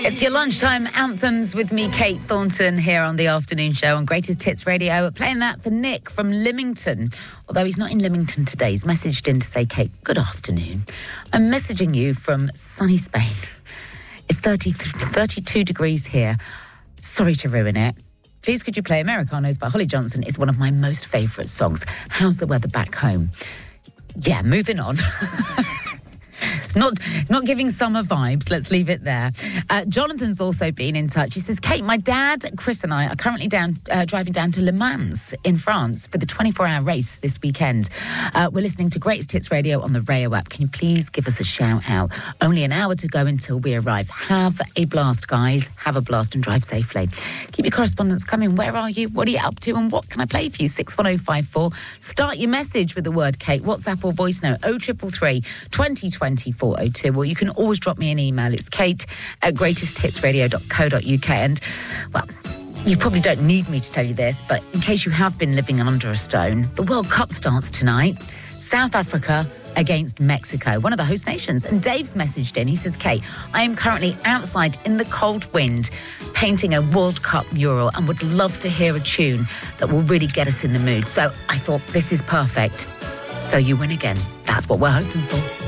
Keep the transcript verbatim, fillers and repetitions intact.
It's your lunchtime anthems with me, Kate Thornton, here on the afternoon show on Greatest Hits Radio. Playing that for Nick from Lymington. Although he's not in Lymington today, he's messaged in to say, Kate, good afternoon. I'm messaging you from sunny Spain. It's thirty, thirty-two degrees here. Sorry to ruin it. Please could you play Americanos by Holly Johnson? It's one of my most favourite songs. How's the weather back home? Yeah, moving on. It's not, it's not giving summer vibes. Let's leave it there. Uh, Jonathan's also been in touch. He says, Kate, my dad, Chris and I are currently down uh, driving down to Le Mans in France for the twenty-four hour race this weekend. Uh, we're listening to Greatest Hits Radio on the Rayo app. Can you please give us a shout out? Only an hour to go until we arrive. Have a blast, guys. Have a blast and drive safely. Keep your correspondence coming. Where are you? What are you up to? And what can I play for you? six one oh five four. Start your message with the word Kate. WhatsApp or voice note oh three three three, twenty twenty, four oh two, or you can always drop me an email. It's kate at greatest hits radio dot co dot uk. And, well, you probably don't need me to tell you this, but in case you have been living under a stone, the World Cup starts tonight. South Africa against Mexico, one of the host nations. And Dave's messaged in. He says, Kate, I am currently outside in the cold wind painting a World Cup mural and would love to hear a tune that will really get us in the mood. So I thought, this is perfect. So you win again. That's what we're hoping for.